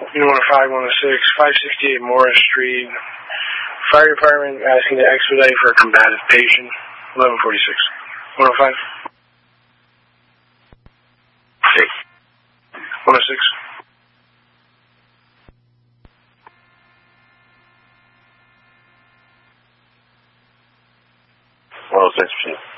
Unit 105, 106, 568 Morris Street. Fire department asking to expedite for a combative patient. 1146. 105. 106. 106, Chief.